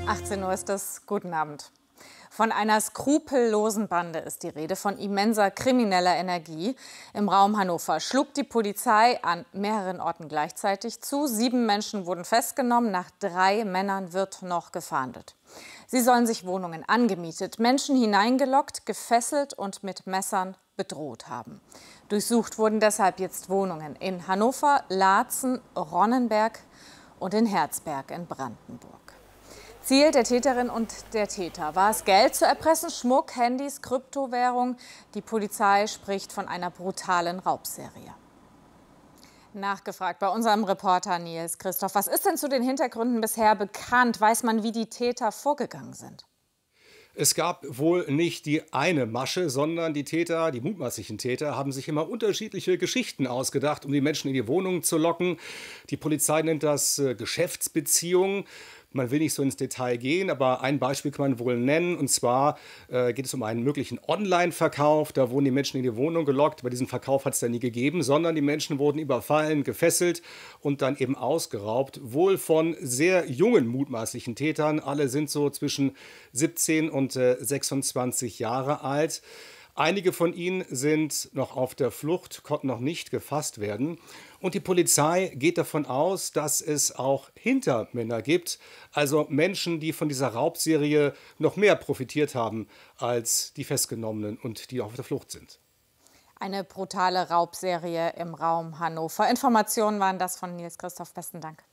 18 Uhr ist es. Guten Abend. Von einer skrupellosen Bande ist die Rede, von immenser krimineller Energie. Im Raum Hannover schlug die Polizei an mehreren Orten gleichzeitig zu. 7 Menschen wurden festgenommen, nach 3 Männern wird noch gefahndet. Sie sollen sich Wohnungen angemietet, Menschen hineingelockt, gefesselt und mit Messern bedroht haben. Durchsucht wurden deshalb jetzt Wohnungen in Hannover, Laatzen, Ronnenberg und in Herzberg in Brandenburg. Ziel der Täterin und der Täter war es, Geld zu erpressen, Schmuck, Handys, Kryptowährung. Die Polizei spricht von einer brutalen Raubserie. Nachgefragt bei unserem Reporter Nils Christoph. Was ist denn zu den Hintergründen bisher bekannt? Weiß man, wie die Täter vorgegangen sind? Es gab wohl nicht die eine Masche, sondern die Täter, die mutmaßlichen Täter, haben sich immer unterschiedliche Geschichten ausgedacht, um die Menschen in die Wohnungen zu locken. Die Polizei nennt das Geschäftsbeziehungen. Man will nicht so ins Detail gehen, aber ein Beispiel kann man wohl nennen. Und zwar geht es um einen möglichen Online-Verkauf. Da wurden die Menschen in die Wohnung gelockt. Bei diesem Verkauf hat es dann nie gegeben, sondern die Menschen wurden überfallen, gefesselt und dann eben ausgeraubt. Wohl von sehr jungen mutmaßlichen Tätern. Alle sind so zwischen 17 und 26 Jahre alt. Einige von ihnen sind noch auf der Flucht, konnten noch nicht gefasst werden. Und die Polizei geht davon aus, dass es auch Hintermänner gibt, also Menschen, die von dieser Raubserie noch mehr profitiert haben als die Festgenommenen und die auf der Flucht sind. Eine brutale Raubserie im Raum Hannover. Informationen waren das von Nils Christoph. Besten Dank.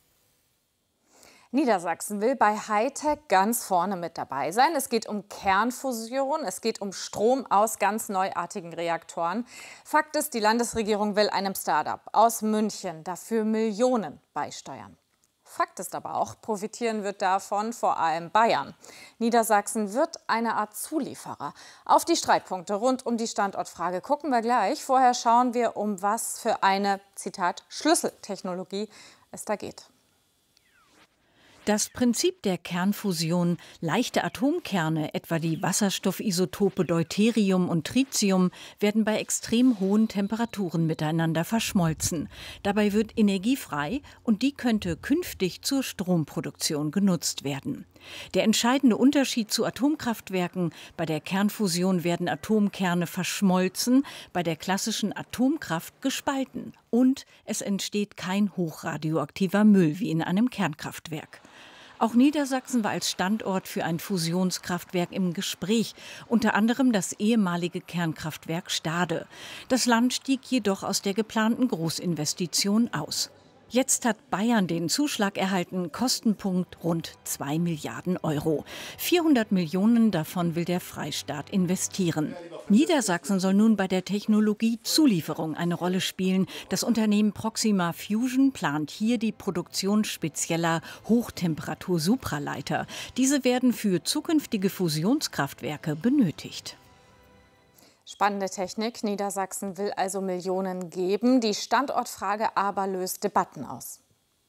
Niedersachsen will bei Hightech ganz vorne mit dabei sein. Es geht um Kernfusion, es geht um Strom aus ganz neuartigen Reaktoren. Fakt ist, die Landesregierung will einem Start-up aus München dafür Millionen beisteuern. Fakt ist aber auch, profitieren wird davon vor allem Bayern. Niedersachsen wird eine Art Zulieferer. Auf die Streitpunkte rund um die Standortfrage gucken wir gleich. Vorher schauen wir, um was für eine, Zitat, Schlüsseltechnologie es da geht. Das Prinzip der Kernfusion, leichte Atomkerne, etwa die Wasserstoffisotope Deuterium und Tritium, werden bei extrem hohen Temperaturen miteinander verschmolzen. Dabei wird Energie frei und die könnte künftig zur Stromproduktion genutzt werden. Der entscheidende Unterschied zu Atomkraftwerken: Bei der Kernfusion werden Atomkerne verschmolzen, bei der klassischen Atomkraft gespalten. Und es entsteht kein hochradioaktiver Müll wie in einem Kernkraftwerk. Auch Niedersachsen war als Standort für ein Fusionskraftwerk im Gespräch, unter anderem das ehemalige Kernkraftwerk Stade. Das Land stieg jedoch aus der geplanten Großinvestition aus. Jetzt hat Bayern den Zuschlag erhalten, Kostenpunkt rund 2 Milliarden Euro. 400 Millionen davon will der Freistaat investieren. Niedersachsen soll nun bei der Technologiezulieferung eine Rolle spielen. Das Unternehmen Proxima Fusion plant hier die Produktion spezieller Hochtemperatur-Supraleiter. Diese werden für zukünftige Fusionskraftwerke benötigt. Spannende Technik. Niedersachsen will also Millionen geben. Die Standortfrage aber löst Debatten aus.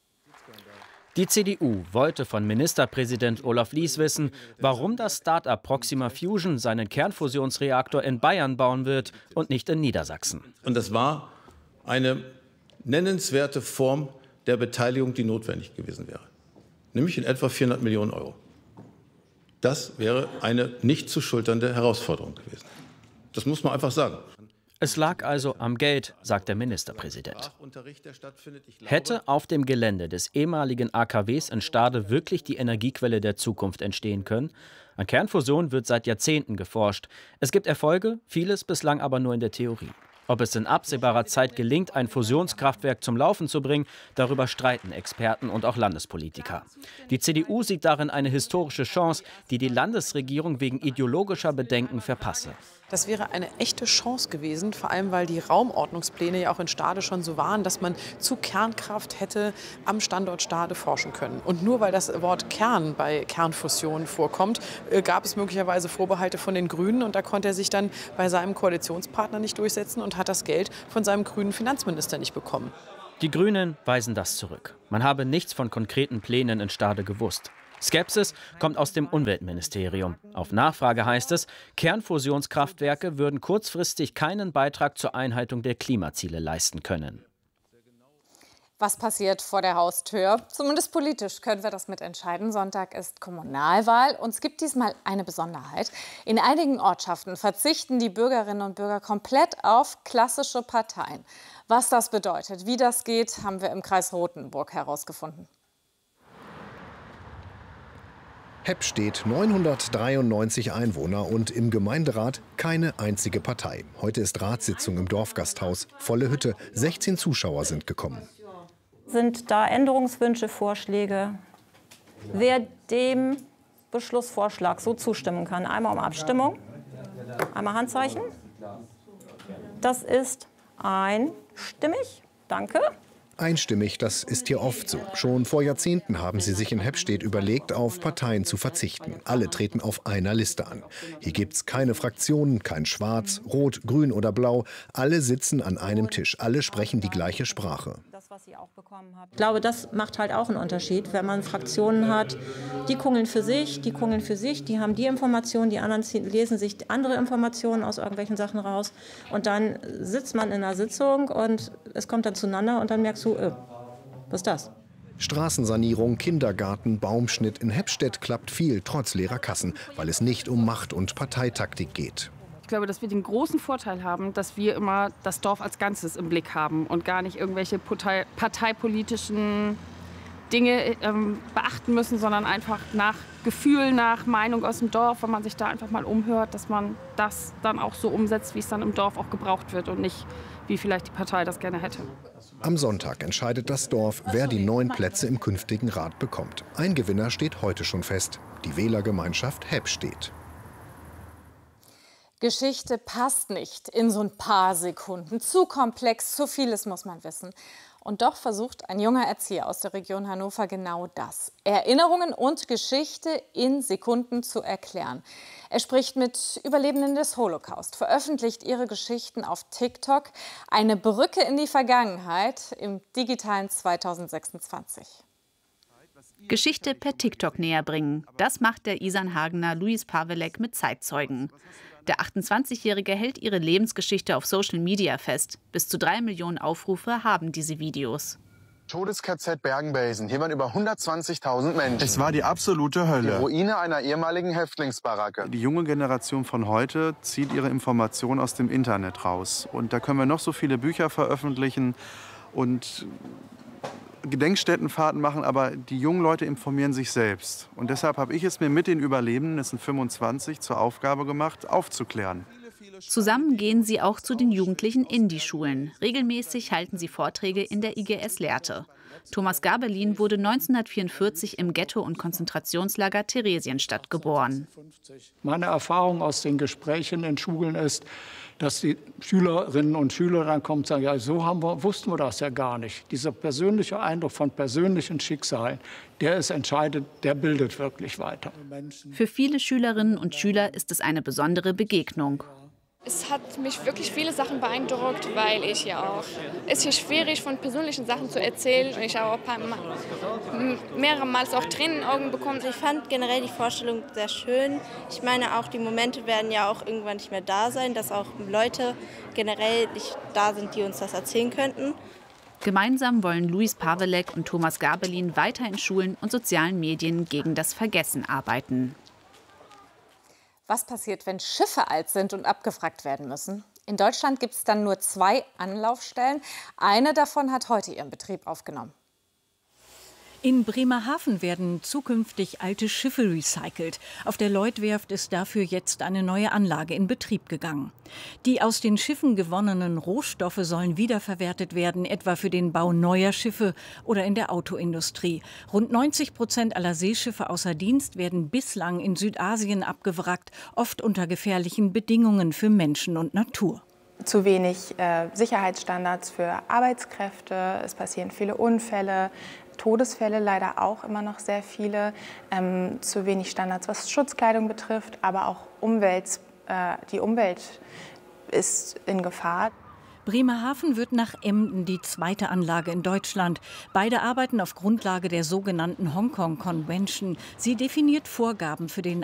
Die CDU wollte von Ministerpräsident Olaf Lies wissen, warum das Start-up Proxima Fusion seinen Kernfusionsreaktor in Bayern bauen wird und nicht in Niedersachsen. Und das war eine nennenswerte Form der Beteiligung, die notwendig gewesen wäre. Nämlich in etwa 400 Millionen Euro. Das wäre eine nicht zu schulternde Herausforderung gewesen. Das muss man einfach sagen. Es lag also am Geld, sagt der Ministerpräsident. Hätte auf dem Gelände des ehemaligen AKWs in Stade wirklich die Energiequelle der Zukunft entstehen können? An Kernfusion wird seit Jahrzehnten geforscht. Es gibt Erfolge, vieles bislang aber nur in der Theorie. Ob es in absehbarer Zeit gelingt, ein Fusionskraftwerk zum Laufen zu bringen, darüber streiten Experten und auch Landespolitiker. Die CDU sieht darin eine historische Chance, die die Landesregierung wegen ideologischer Bedenken verpasse. Das wäre eine echte Chance gewesen, vor allem weil die Raumordnungspläne ja auch in Stade schon so waren, dass man zu Kernkraft hätte am Standort Stade forschen können. Und nur weil das Wort Kern bei Kernfusion vorkommt, gab es möglicherweise Vorbehalte von den Grünen. Und da konnte er sich dann bei seinem Koalitionspartner nicht durchsetzen und hat das Geld von seinem grünen Finanzminister nicht bekommen. Die Grünen weisen das zurück. Man habe nichts von konkreten Plänen in Stade gewusst. Skepsis kommt aus dem Umweltministerium. Auf Nachfrage heißt es, Kernfusionskraftwerke würden kurzfristig keinen Beitrag zur Einhaltung der Klimaziele leisten können. Was passiert vor der Haustür? Zumindest politisch können wir das mitentscheiden. Sonntag ist Kommunalwahl und es gibt diesmal eine Besonderheit. In einigen Ortschaften verzichten die Bürgerinnen und Bürger komplett auf klassische Parteien. Was das bedeutet, wie das geht, haben wir im Kreis Rothenburg herausgefunden. Heppstedt, 993 Einwohner und im Gemeinderat keine einzige Partei. Heute ist Ratssitzung im Dorfgasthaus. Volle Hütte, 16 Zuschauer sind gekommen. Sind da Änderungswünsche, Vorschläge? Wer dem Beschlussvorschlag so zustimmen kann, einmal um Abstimmung, einmal Handzeichen. Das ist einstimmig. Danke. Einstimmig, das ist hier oft so. Schon vor Jahrzehnten haben sie sich in Heppstedt überlegt, auf Parteien zu verzichten. Alle treten auf einer Liste an. Hier gibt's keine Fraktionen, kein Schwarz, Rot, Grün oder Blau. Alle sitzen an einem Tisch, alle sprechen die gleiche Sprache. Ich glaube, das macht halt auch einen Unterschied, wenn man Fraktionen hat, die kungeln für sich, die haben die Informationen, die anderen lesen sich andere Informationen aus irgendwelchen Sachen raus. Und dann sitzt man in einer Sitzung und es kommt dann zueinander und dann merkst du, was ist das? Straßensanierung, Kindergarten, Baumschnitt. In Heppstedt klappt viel, trotz leerer Kassen, weil es nicht um Macht- und Parteitaktik geht. Ich glaube, dass wir den großen Vorteil haben, dass wir immer das Dorf als Ganzes im Blick haben und gar nicht irgendwelche parteipolitischen Dinge beachten müssen, sondern einfach nach Gefühl, nach Meinung aus dem Dorf, wenn man sich da einfach mal umhört, dass man das dann auch so umsetzt, wie es dann im Dorf auch gebraucht wird und nicht, wie vielleicht die Partei das gerne hätte. Am Sonntag entscheidet das Dorf, wer die 9 Plätze im künftigen Rat bekommt. Ein Gewinner steht heute schon fest, die Wählergemeinschaft Heppstedt. Geschichte passt nicht in so ein paar Sekunden. Zu komplex, zu vieles muss man wissen. Und doch versucht ein junger Erzieher aus der Region Hannover genau das. Erinnerungen und Geschichte in Sekunden zu erklären. Er spricht mit Überlebenden des Holocaust, veröffentlicht ihre Geschichten auf TikTok. Eine Brücke in die Vergangenheit im digitalen 2026. Geschichte per TikTok näher bringen. Das macht der Isernhagener Luis Pavelek mit Zeitzeugen. Der 28-Jährige hält ihre Lebensgeschichte auf Social Media fest. Bis zu 3 Millionen Aufrufe haben diese Videos. Todes-KZ Bergen-Belsen. Hier waren über 120.000 Menschen. Es war die absolute Hölle. Die Ruine einer ehemaligen Häftlingsbaracke. Die junge Generation von heute zieht ihre Informationen aus dem Internet raus. Und da können wir noch so viele Bücher veröffentlichen und Gedenkstättenfahrten machen, aber die jungen Leute informieren sich selbst. Und deshalb habe ich es mir mit den Überlebenden, es sind 25, zur Aufgabe gemacht, aufzuklären. Zusammen gehen sie auch zu den Jugendlichen in die Schulen. Regelmäßig halten sie Vorträge in der IGS-Lehrte. Thomas Gabelin wurde 1944 im Ghetto- und Konzentrationslager Theresienstadt geboren. Meine Erfahrung aus den Gesprächen in Schulen ist, dass die Schülerinnen und Schüler dann kommen und sagen, ja, so wussten wir das ja gar nicht. Dieser persönliche Eindruck von persönlichen Schicksalen, der ist entscheidend, der bildet wirklich weiter. Für viele Schülerinnen und Schüler ist es eine besondere Begegnung. Es hat mich wirklich viele Sachen beeindruckt, weil es ist hier schwierig, von persönlichen Sachen zu erzählen. Und ich habe auch mehrere Mal auch Tränen in den Augen bekommen. Ich fand generell die Vorstellung sehr schön. Ich meine auch, die Momente werden ja auch irgendwann nicht mehr da sein, dass auch Leute generell nicht da sind, die uns das erzählen könnten. Gemeinsam wollen Luis Pavelek und Thomas Gabelin weiter in Schulen und sozialen Medien gegen das Vergessen arbeiten. Was passiert, wenn Schiffe alt sind und abgewrackt werden müssen? In Deutschland gibt es dann nur 2 Anlaufstellen. Eine davon hat heute ihren Betrieb aufgenommen. In Bremerhaven werden zukünftig alte Schiffe recycelt. Auf der Lloyd-Werft ist dafür jetzt eine neue Anlage in Betrieb gegangen. Die aus den Schiffen gewonnenen Rohstoffe sollen wiederverwertet werden, etwa für den Bau neuer Schiffe oder in der Autoindustrie. Rund 90% aller Seeschiffe außer Dienst werden bislang in Südasien abgewrackt, oft unter gefährlichen Bedingungen für Menschen und Natur. Zu wenig Sicherheitsstandards für Arbeitskräfte, es passieren viele Unfälle, Todesfälle leider auch immer noch sehr viele, zu wenig Standards, was Schutzkleidung betrifft, aber auch die Umwelt ist in Gefahr. Bremerhaven wird nach Emden die 2. Anlage in Deutschland. Beide arbeiten auf Grundlage der sogenannten Hongkong Convention. Sie definiert Vorgaben für den